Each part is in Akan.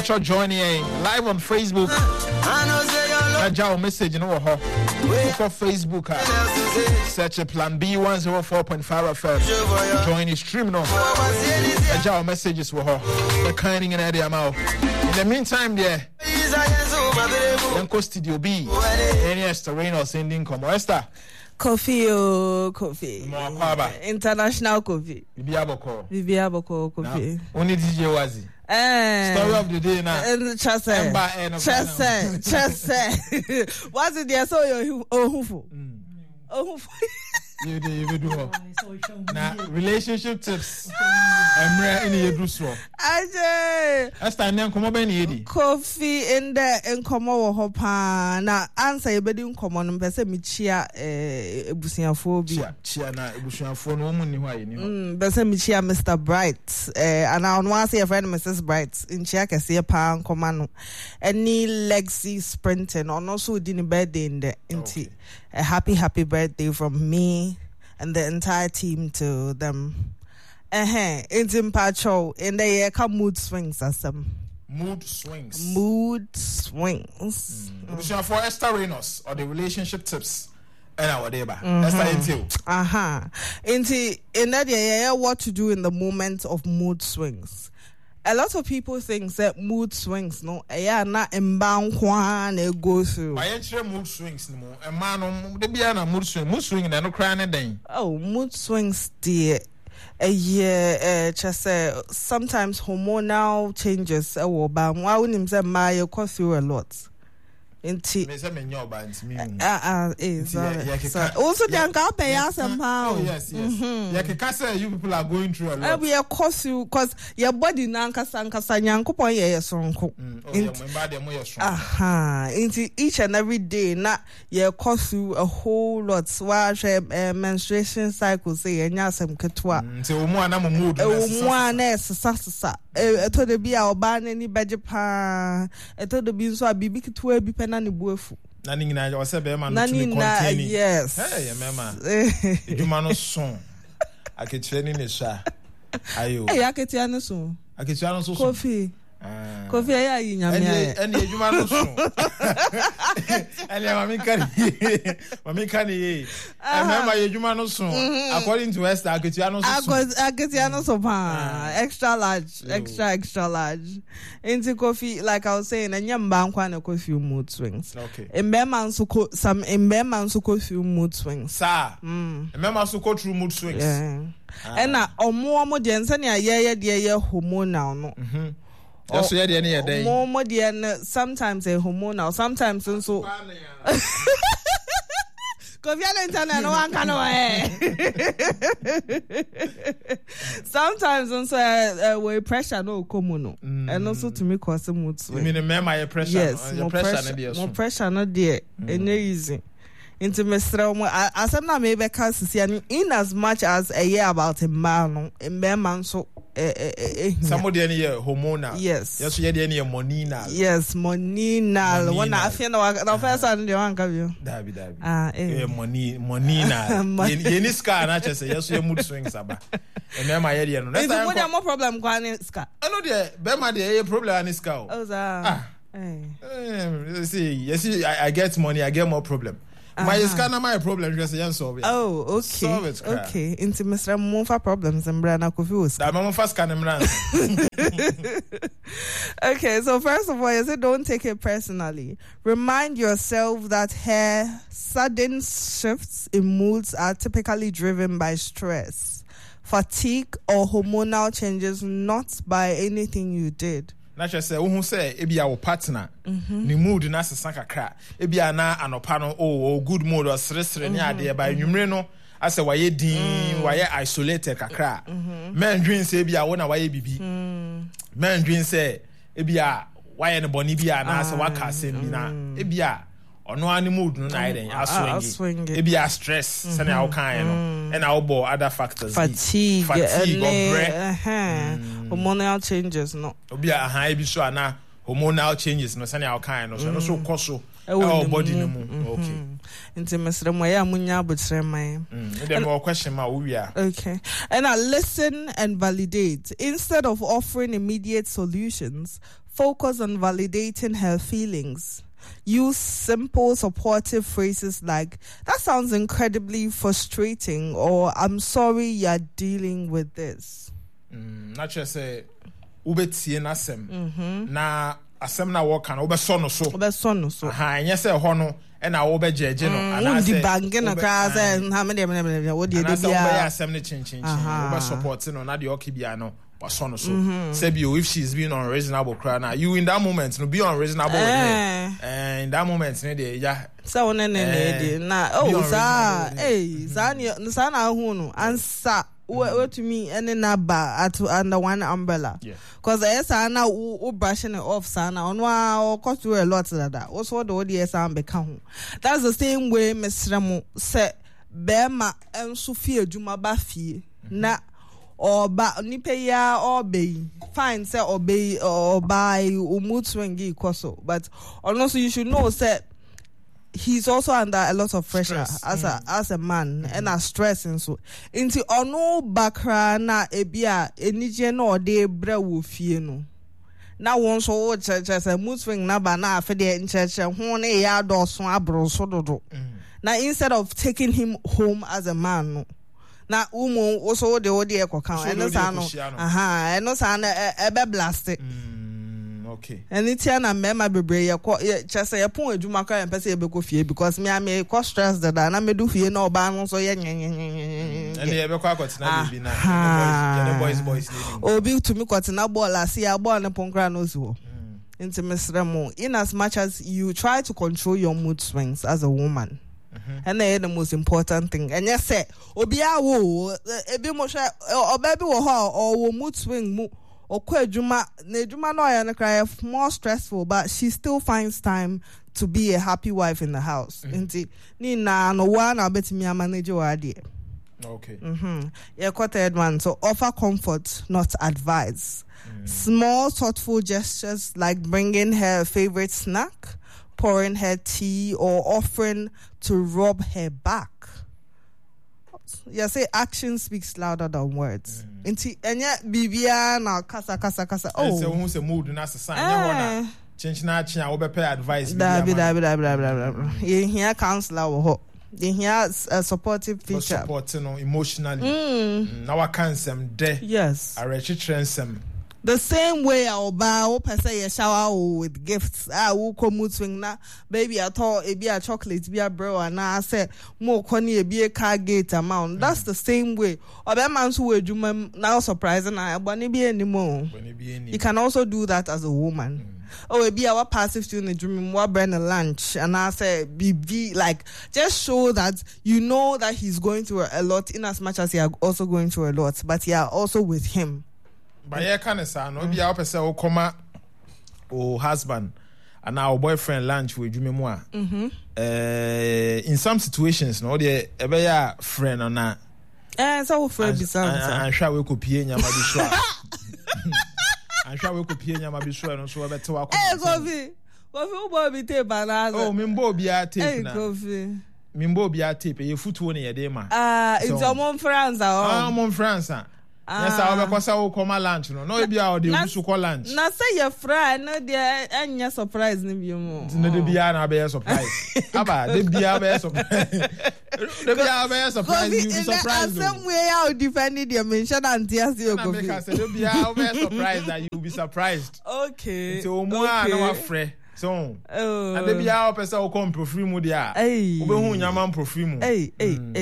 Metro joining live on Facebook. I know message in our for Facebook. Search a Plan B 104.5 FM. Join the stream now. I messages for her. The kind in area amount. In the meantime, there. Uncle Studio B. Any Esther Reynolds sending come. Esther. Coffee. International coffee. Bibiaboko coffee. Only DJ Wazi. Story of the day now. Chase. What's it there? So you You do now relationship tips. I'm rare in the Drusro. I stand there. Come on, coffee in there and come over hopa. Now answer your bedroom. Come on, person me chia busia phobia. Chia na busia phone woman ni why person me chia Mr. Bright. And I want to see a friend Mrs. Bright in chia can see a pan command. Any Lexi sprinting or also didn't birthday in the inti. A happy birthday from me and the entire team to them. It's in Pacho in the year come mood swings as some. Mood swings. For Esther Reynolds or the relationship tips. And our day Esther in that year, what to do in the moment of mood swings. A lot of people think that mood swings, no, not embound kwan go through. I actually mood swings no more. A man they be a mood swing and no crying a day. Oh, mood swings, dear. Just sometimes hormonal changes. Why wouldn't him say cause you a lot? Inti also the uncle pay us somehow. Oh yes. Yeah, can say you people are going through a lot. We are cause you cause your body nanka nyankopon ye sonko. Inti each and every day na ye cause you a whole lot. Why menstruation cycle say enya sem ketwa. Nti omu ana mo mood. Omu na sasa. Eto de bi a oba na ni beje pa. Eto de bi so a bibi ketwa bi nani buefu. Nani ngina wa se be ma no tumi continue. Yes. Hey, mema. Ejuma no son. Aketire ni ne sha. Ayo. Hey, aketire no son. Aketire no so. Coffee. Coffee ya yi nyame. Eni ejuma no son. Eni mami kan ye. Mema ejuma no son. According to Esther, aketire no son. Aketire no son pa. Extra large. Into coffee, like I was saying, and yamba nkwa coffee mood swings. Okay. Mbema nso coffee mood swings. Sir. Mbema nso go through mood swings. Yeah. And na omo de nsani ye hormonal no. Just so any day. More sometimes a hormonal, sometimes also. Sometimes also with pressure no common and also to me cause mood swing. You mean the pressure? Yes, more pressure not there. And easy. Into Mr. As I'm not maybe because in as much as a year about a man so somebody any hormonal. Yes. Yes, you any monina. Yes, monina. One I feel the first one the one give you. Dabi. Monina. Any scar na just say yes you mood swings aba. And then my area no. Is there more problem going scar? I know there be ma there problem any scar. Oh see, I get money, I get more problem. My scanner, my problem because I solve it. Oh, okay. Solve it. Okay. Into Mr. Monfa problems and Brana confused. That my first scanner. Okay, so first of all, I said don't take it personally. Remind yourself that sudden shifts in moods are typically driven by stress, fatigue, or hormonal changes, not by anything you did. Nature say who say ebi our partner ni mood na sesa kakra ebi na anopa no good mood or sresre ni ade ba nwumre no ase waye din waye isolated kakra men dream say ebi wona waye bibi men dream say ebi waye no boni bi na ase waka asem bi na ebi ono ani mood no na iden aswingi ebi stress say na kan no and our bo other factors fatigue hormonal changes no obi ebi so ana hormonal changes no say na kan no so koso our body no mu okay Into Mr. Moya Munya Butremai. The more question ma we are. Okay. And I listen and validate. Instead of offering immediate solutions, focus on validating her feelings. Use simple supportive phrases like, that sounds incredibly frustrating, or I'm sorry you're dealing with this. Not just say ubetie na asem na asem na wo kan obeso no so and yes say ho no e na wo bejeje no ana say bangi na kra say ha me de wo de bia asem ne chinchin wo support no na de okibia no so say if she's being unreasonable cry now you in that moment no be unreasonable with her and in that moment no dey ya so na sa na hu no answer what to me any naba at under one umbrella because yes na o brushing it off sana on wa cost you a lot that also the ODS am be kan. That's the same way Mr. Mo say bema enso fie adwuma ba fie na oba nipa ya obey fine say obey or buy umutwengi koso, but also you should know say he's also under a lot of pressure as a man and a stress and so into ono bakra na ebia enije na ode bra wo fie no na won so wo church say mutwing na ba na afede church ho na ya do so abro so dodo na instead of taking him home as a man no na umu also de ode ekoka eno sa no eno sa na ebe blast okay. And it's here na mema bebre ya chese ya pon adwuma ka en pese e be ko fie because me am ko stress that na me do fie na oba no so ye and e be kwa kotina be na the boys obi to me kotina ball asi ya ball na ponkra no so into Mr. Mo, in as much as you try to control your mood swings as a woman. And that's the most important thing. And yes, say obi awo ebi mo hwe obabi wo ho or mood swing mu okwa adwuma na adwuma no ya na cry more stressful, but she still finds time to be a happy wife in the house. Nti ni na no wa na betimi manage wa de. Okay. Yeah, third one. So offer comfort, not advice. Small thoughtful gestures like bringing her favorite snack, pouring her tea, or offering to rub her back. Yeah, say action speaks louder than words. And yet, Bibia na kasa. Oh, so who's a mood na sign? Change na advice. Blah. You hear counselor or you hear a supportive teacher. Supporting emotionally. Now I can some day. Yes. I reach transem. The same way I'll buy say a shower with gifts. I will come swing na baby I thought it be a chocolate, be a bro, and I said more conny be a car gate amount. That's the same way. Or that man's who would do now surprising I bunny be anymore. You can also do that as a woman. Oh, it be our passive student dream more burn a lunch, and I say be like just show that you know that he's going through a lot in as much as you are also going through a lot, but you are also with him. But yeah, kind of son, no be our person who come or husband and our boyfriend lunch with you more. In some situations, no, they ever friend or not. So friend be something. I'm sure we could pay nyama be sure. I'm sure we could pay nyama be sure and so better walk. Coffee boy be tape banana. Oh, mimbo be a tape na. Coffee. Mimbo be a tape. You foot one ye dema. It's a mon France. Mon France. Yes, I will because I will come lunch. No, be out the usual call lunch. Now say your friend, no, dear, and your surprise, no, you more. No, the Biana bear surprise. Abba, the Bia bear surprise. The Bia bear surprise. You be surprised. Some way out defending your mention and tears you go. Because the Bia bear surprised that you will be surprised. Okay. So, more no afraid. So, and the Bia person will come perfume dia. Hey, who yaman perfume. Hey.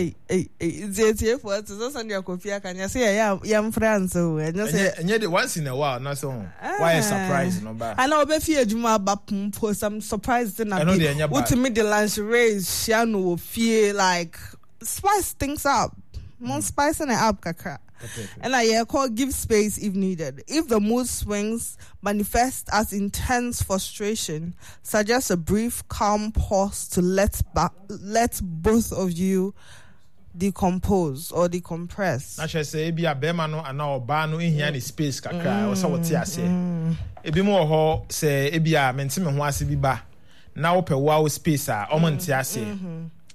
It's here for us. So, send your coffee. Can you say, young friends? So, and yet once in a while, not so. Why a surprise? No bad. I know Befi Juma Bapum for some surprise dinner. I know the what to me the lingerie, Shiano feel like spice things up. More spicing it up, kaka. And I call give space if needed. If the mood swings manifest as intense frustration, suggest a brief, calm pause to let both of you decompose or decompress. Naturally, say be a bema no and now bano in here space kakra or so what you say. E be more ho say e be a mentime ho ase bi ba. Na wo pe wow space a o monte ase.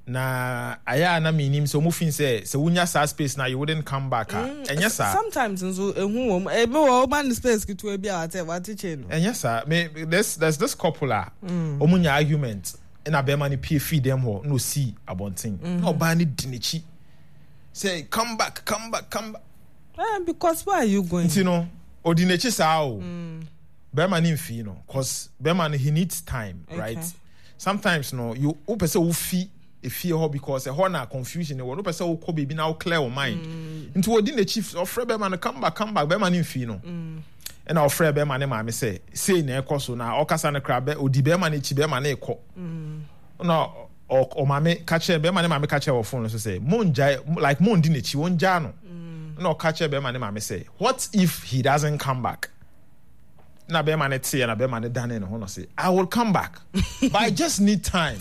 na aya na meaning so moving say wunya sa space now you wouldn't come back and yes sir sometimes nso ehu me wo man space kitu e bia what chain and yes sir me there's this couple omunya argument na be man pay feed them ho no see abontin no ba ni dinichi say come back because where are you going you know odinichi sa o be man in fee no cause be man he needs time right sometimes no you opese wo fee fear her because a na confusion no person will come be now clear your mind into within the chief of Fred Beman come back Beman in fino and our Fred Beman ma say na ekoso na okasa na crab odi Beman echi Beman eko no o mame catch Beman ma me catch her phone so say monja like mon di nechi wonja no catch Beman ma me say what if he doesn't come back na Beman tie na Beman dane no no say I will come back but I just need time.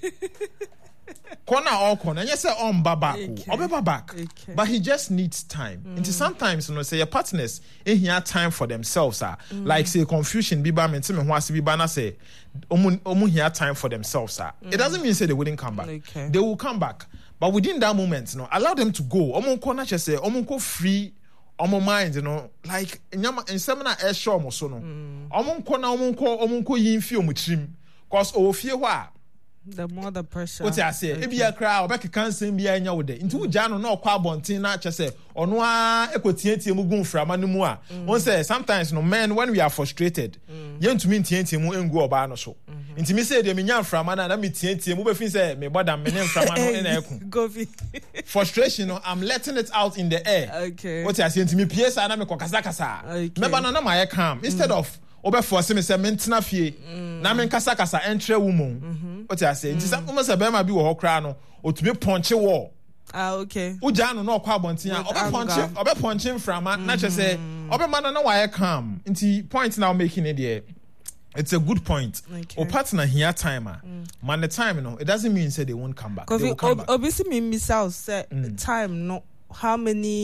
Corner or corner, yes, on babaku, or back, but he just needs time. And sometimes, say your partners in here time for themselves, like say confusion, biba mention wants to be bana say, omu here time for themselves, It doesn't mean say they wouldn't come back. They will come back, but within that moment, allow them to go. Omu corner just say, omu go free. Omo mind, like in seminar air show mo so no. Omu corner, omu ko yinfi omu trim, cause fear wa. The more the pressure. What I say, if you are crowd, back cancer be a new day. Into Jano no qua bontina, just say, on one equity mugun from Manumua. One says sometimes no men when we are frustrated, young to mean TNT mu and go about so. Into me say the minion from Mana, me TNT, move say, me bother men from Mana. Frustration, I'm letting it out in the air. Okay. What I say to me, PS, and I'm a Kokasakasa. Remember, no, my calm instead of. Obe force me say mentena fie na men kasa entre woman what I say nti some woman say be ma bi wo hokra no otumi punch wall okay uja no no kwa bontin obe punch frama na che say obe man na why calm nti point now making it there it's a good point. Or partner here timer man the time no it doesn't mean say they won't come back. They will come back. Obviously me myself say time no how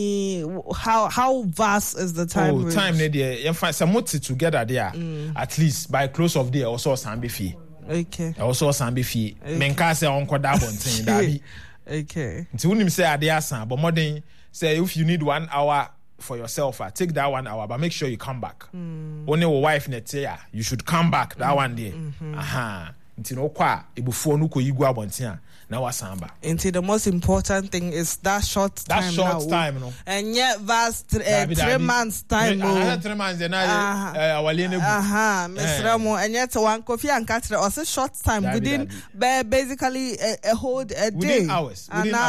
vast is the time range? Time there you find some together there at least by close of day also sambi fee. Okay. Also sambi fee. Menka say onko da bontin da bi. Okay. Nti unim say ade asan but modern say if you need 1 hour for yourself take that 1 hour but make sure you come back. Only your wife net you should come back that one day. Aha. Nti no kwa ebufuo no ko yigu abontin na wasamba. Nti the most important thing is that short time no. And yet vast 3 months time. 3 months na awale na gu. Mr. Mo and yet one Kofi and Katre also short time within basically a whole day. Within hours.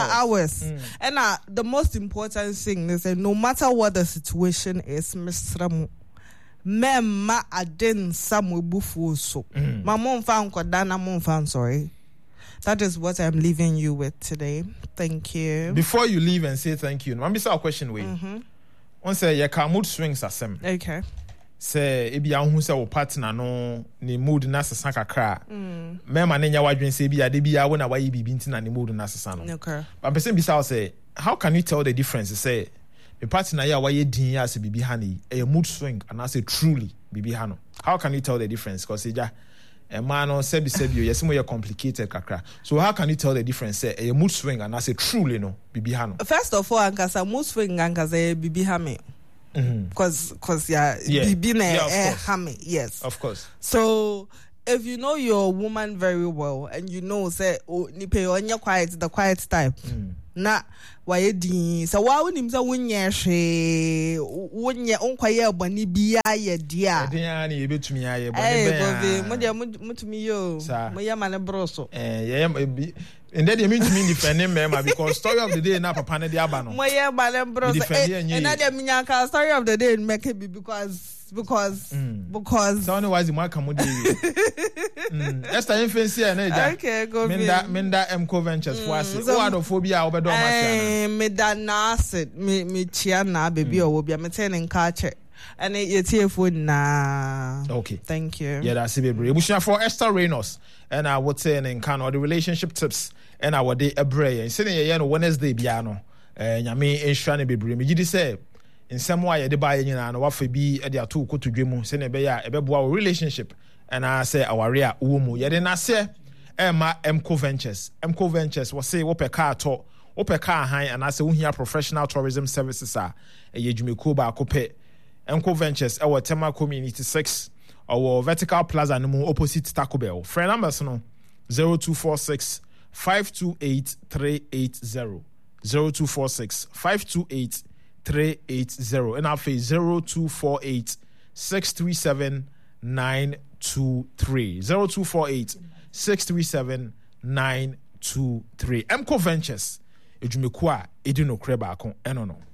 And the most important thing is that no matter what the situation is, Mr. Mo Memma aden samu bufu so. My mom found Kodana mom found sorry. That is what I'm leaving you with today. Thank you. Before you leave and say thank you, let me say a question way. One say your mood swings asem. Okay. Say ebi ahun say wo partner no ni mood na sesa kakra. Memma nenya wadwen say ebi ade bia wo na wayi bibi ntina ni mood na sesa no. Okay. But person be say how can you tell the difference? Say a partner ya waye din ya se bibi hani a mood swing and I say truly bibi hano. How can you tell the difference? Because a man on sebi yes more complicated kakra. So how can you tell the difference? Say a mood swing and I say truly no bibi hano. First of all, ankasa mood swing ankasa bibi hame. Because bibi na hame. Yes. Of course. So if you know your woman very well and you know say nipe on your the quiet type. Na waye din so wa wonim say wonye hwe wonye onkwaye boni bia ye dia den ya na yebetumi aye boni be mo mutumi yo mo yama ne broso and then you mean to me defending me because story of the day na papa na dia aba no mo yama ne broso and na dem nyaka story of the day make it because so no why the man come that's the infancy na okay go minda MCO Ventures for us phobia obedo ma me da na acid me chia na baby o bia me ten in culture and your phone na okay thank you yeah that's it baby ebushia for Esther Reynolds and I would say in kind of the relationship tips and our day ebre and sitting here no Wednesday bia no nyame enhwa ne bebre me gidi say in some way the buy nyina no wafa bi e dia to koto dwemu se ne be ya e be boa relationship and I say our area wo mu ye de na se Emma Mco Ventures was say wope car to wope car high and as a here professional tourism services are a yejumeko ba kope Mco Ventures our Tema Community 6 our Vertical Plaza no opposite Taco Bell. Friend numbers no 0246 528 380 0246 528 380 and our face 0248 637 923 0248 637 923 Mco Ventures ejumeko a edino kreba akon eno no